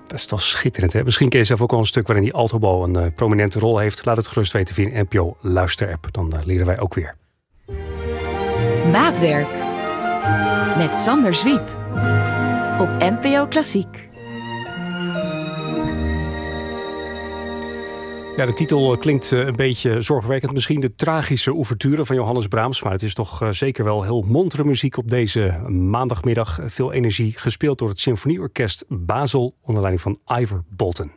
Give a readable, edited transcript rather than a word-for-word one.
Dat is toch schitterend, hè? Misschien ken je zelf ook al een stuk waarin die altobo een prominente rol heeft. Laat het gerust weten via een NPO Luisterapp. Dan leren wij ook weer. Maatwerk met Sander Zwiep op NPO Klassiek. Ja, de titel klinkt een beetje zorgwekkend. Misschien de tragische ouverture van Johannes Brahms. Maar het is toch zeker wel heel montere muziek op deze maandagmiddag. Veel energie, gespeeld door het Symfonieorkest Basel onder leiding van Ivor Bolton.